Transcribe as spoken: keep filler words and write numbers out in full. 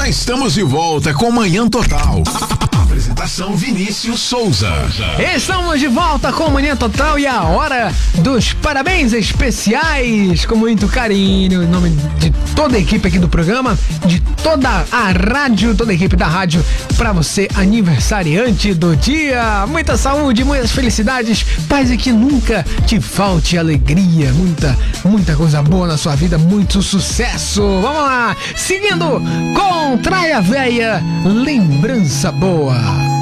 Já estamos de volta com Manhã Total. Apresentação Vinícius Souza. Estamos de volta com Manhã Total e a hora dos parabéns especiais, com muito carinho, em nome de toda a equipe aqui do programa, de toda a rádio, toda a equipe da rádio, pra você, aniversariante do dia. Muita saúde, muitas felicidades, paz e que nunca te falte alegria, muita, muita coisa boa na sua vida, muito sucesso. Vamos lá, seguindo com Traia Véia, lembrança boa.